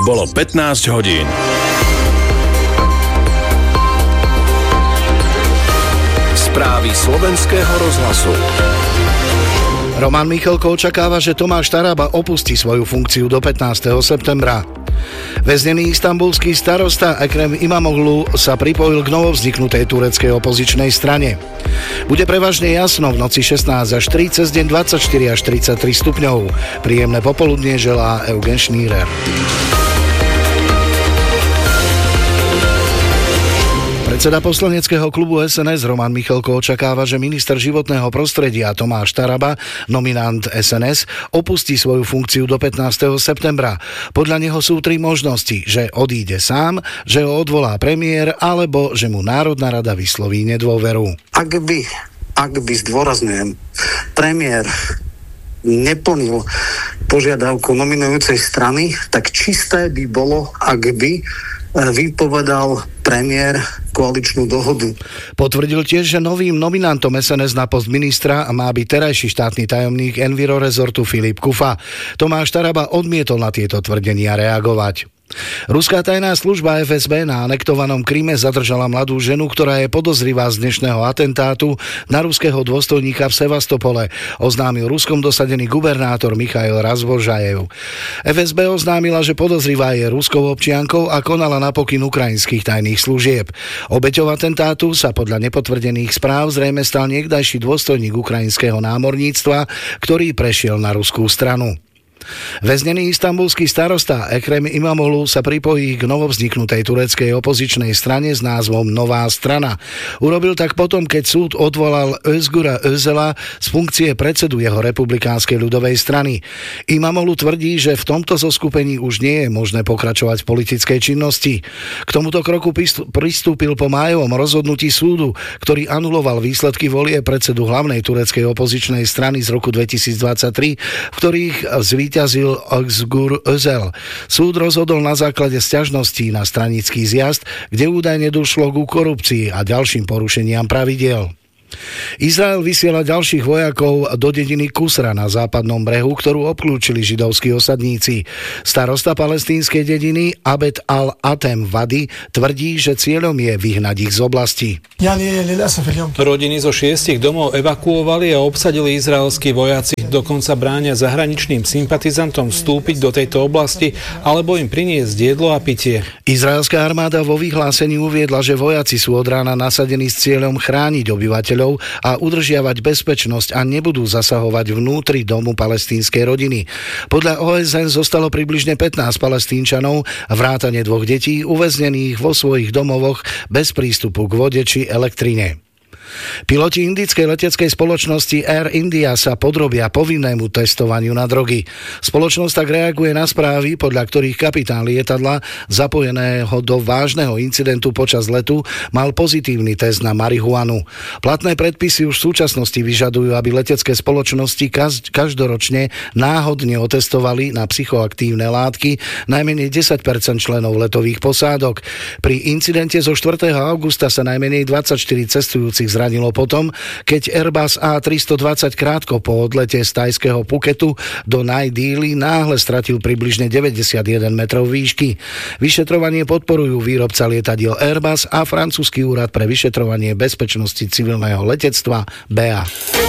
Bolo 15 hodín. Správy slovenského rozhlasu. Roman Michalko očakáva, že Tomáš Taraba opustí svoju funkciu do 15. septembra. Väznený istanbulský starosta Ekrem İmamoğlu sa pripojil k novovzniknutej tureckej opozičnej strane. Bude prevažne jasno v noci 16 až 3, cez deň 24 až 33 stupňov. Príjemné popoludnie želá Eugen Šnírer. Predseda poslaneckého klubu SNS Roman Michalko očakáva, že minister životného prostredia Tomáš Taraba, nominant SNS, opustí svoju funkciu do 15. septembra. Podľa neho sú 3 možnosti, že odíde sám, že ho odvolá premiér, alebo že mu Národná rada vysloví nedôveru. Ak by zdôrazňujem, premiér neplnil požiadavku nominujúcej strany, tak čisté by bolo, ak by vypovedal premiér koaličnú dohodu. Potvrdil tiež, že novým nominantom SNS na post ministra má byť terajší štátny tajomník Enviro rezortu Filip Kufa. Tomáš Taraba odmietol na tieto tvrdenia reagovať. Ruská tajná služba FSB na anektovanom Kryme zadržala mladú ženu, ktorá je podozrivá z dnešného atentátu na ruského dôstojníka v Sevastopole, oznámil Ruskom dosadený gubernátor Michail Razvožajev. FSB oznámila, že podozrivá je ruskou občiankou a konala na pokyn ukrajinských tajných služieb. Obeťou atentátu sa podľa nepotvrdených správ zrejme stal niekdajší dôstojník ukrajinského námorníctva, ktorý prešiel na ruskú stranu. Väznený istanbulský starosta Ekrem İmamoğlu sa pripojí k novovzniknutej tureckej opozičnej strane s názvom Nová strana. Urobil tak potom, keď súd odvolal Özgura Özela z funkcie predsedu jeho republikánskej ľudovej strany. İmamoğlu tvrdí, že v tomto zoskupení už nie je možné pokračovať v politickej činnosti. K tomuto kroku pristúpil po májovom rozhodnutí súdu, ktorý anuloval výsledky volie predsedu hlavnej tureckej opozičnej strany z roku 2023, v ktorých zvíťazil Özgur Özel. Súd rozhodol na základe sťažností na stranický zjazd, kde údajne došlo ku korupcii a ďalším porušeniam pravidiel. Izrael vysiela ďalších vojakov do dediny Kusra na západnom brehu, ktorú obklúčili židovskí osadníci. Starosta palestínskej dediny Abed al-Atem Vadi tvrdí, že cieľom je vyhnať ich z oblasti. Rodiny zo 6 domov evakuovali a obsadili izraelskí vojaci. Dokonca bránia zahraničným sympatizantom vstúpiť do tejto oblasti alebo im priniesť jedlo a pitie. Izraelská armáda vo vyhlásení uviedla, že vojaci sú od rána nasadení s cieľom chrániť obyvateľov a udržiavať bezpečnosť a nebudú zasahovať vnútri domu palestínskej rodiny. Podľa OSN zostalo približne 15 Palestínčanov, vrátane 2 detí, uväznených vo svojich domovoch bez prístupu k vode či elektrine. Piloti indickej leteckej spoločnosti Air India sa podrobia povinnému testovaniu na drogy. Spoločnosť tak reaguje na správy, podľa ktorých kapitán lietadla, zapojeného do vážneho incidentu počas letu, mal pozitívny test na marihuanu. Platné predpisy už v súčasnosti vyžadujú, aby letecké spoločnosti každoročne náhodne otestovali na psychoaktívne látky najmenej 10% členov letových posádok. Pri incidente zo 4. augusta sa najmenej 24 cestujúcich zranilo potom, keď Airbus A320 krátko po odlete z thajského Phuketu do Nai Dili náhle stratil približne 91 metrov výšky. Vyšetrovanie podporujú výrobca lietadiel Airbus a francúzsky úrad pre vyšetrovanie bezpečnosti civilného letectva BA.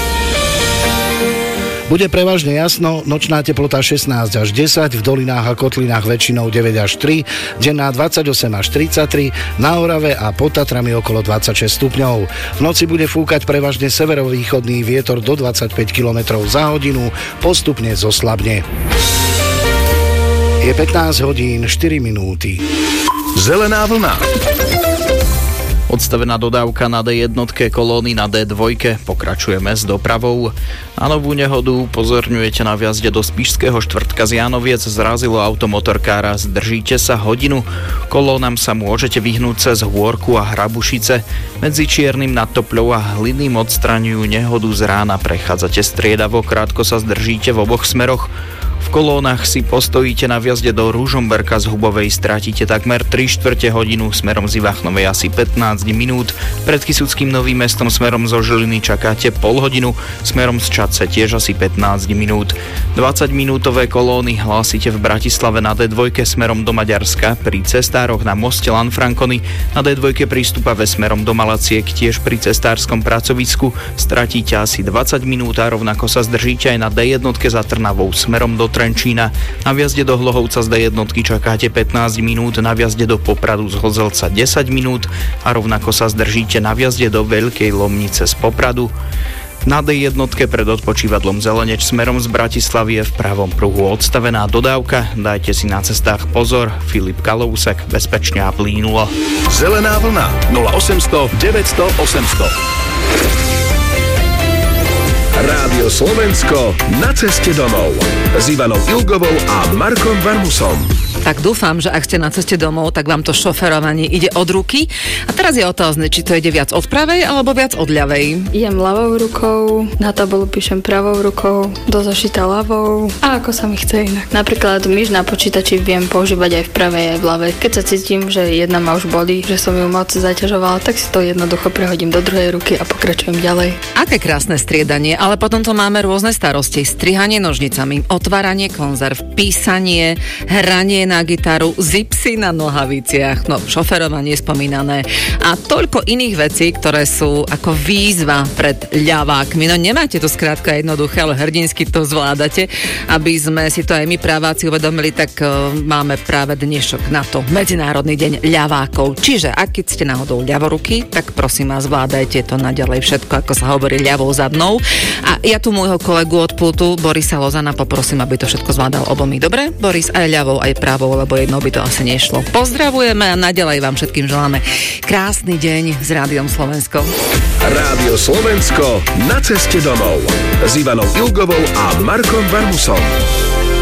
Bude prevažne jasno, nočná teplota 16 až 10, v dolinách a kotlinách väčšinou 9 až 3, denná 28 až 33, na Orave a pod Tatrami okolo 26 stupňov. V noci bude fúkať prevažne severovýchodný vietor do 25 km za hodinu, postupne zoslabne. Je 15 hodín 4 minúty. Zelená vlna. Odstavená dodávka na D1, kolóny na D2, pokračujeme s dopravou. Na novú nehodu upozorňujete na vjazde do Spišského štvrtka z Jánoviec, zrazilo auto motorkára, zdržíte sa hodinu. Kolónam sa môžete vyhnúť cez Hôrku a Hrabušice. Medzi Čiernym nad Topľou a Hlinným odstraňujú nehodu z rána, prechádzate striedavo, krátko sa zdržíte v oboch smeroch. V kolónach si postojíte na vjazde do Ružomberka z Hubovej, stratíte takmer 3/4 hodinu, smerom z Ivachnovej asi 15 minút. Pred Kysuckým Novým Mestom smerom zo Žiliny čakáte pol hodinu, smerom z Čadce tiež asi 15 minút. 20-minútové kolóny hlásite v Bratislave na D2 smerom do Maďarska, pri cestároch na moste Lanfrancony, na D2 prístupave smerom do Malaciek, tiež pri cestárskom pracovisku stratíte asi 20 minút a rovnako sa zdržíte aj na D1 za Trnavou smerom do Trenčína. Na vjazde do Hlohovca z D1 čakáte 15 minút, na vjazde do Popradu z Hozelca 10 minút a rovnako sa zdržíte na vjazde do Veľkej Lomnice z Popradu. Na D1 pred odpočívadlom Zeleneč smerom z Bratislavy je v pravom pruhu odstavená dodávka. Dajte si na cestách pozor. Filip Kalousek, bezpečne a plynulo. Zelená vlna 0800 900 800. Rádio Slovensko na ceste domov s Ivanou Ilgovou a Markom Varmusom. Tak dúfam, že ak ste na ceste domov, tak vám to šoferovanie ide od ruky. A teraz je otázne, či to ide viac od pravej alebo viac od ľavej. Idem ľavou rukou, na tabulu píšem pravou rukou, do zošita ľavou a ako sa mi chce inak. Napríklad myš na počítači viem používať aj v pravej, aj v ľavej. Keď sa cítim, že jedna ma už bolí, že som ju moc zaťažovala, tak si to jednoducho prehodím do druhej ruky a pokračujem ďalej. Aké krásne striedanie, ale potom to máme rôzne starosti. Strihanie nožnicami, otváranie konzerv, písanie, hranie na gitaru, zipsy na nohaviciach, no šoferovanie spomínané a toľko iných vecí, ktoré sú ako výzva pred ľavákmi. No nemáte to skrátka jednoduché, ale hrdinsky to zvládate. Aby sme si to aj my práváci uvedomili, tak máme práve dnešok na to Medzinárodný deň ľavákov. Čiže ak ste náhodou ľavoruky, tak prosím vás, zvládajte to naďalej všetko, ako sa hovorí, ľavou zadnou. A ja tu môjho kolegu od pultu Borisa Lozana poprosím, aby to všetko zvládal obomi. Dobre? Boris, aj ľavou, aj pravou, lebo jednou by to asi nešlo. Pozdravujeme a naďalej vám všetkým želáme krásny deň s Rádiom Slovensko. Rádio Slovensko na ceste domov s Ivanou Ilgovou a Markom Varmusom.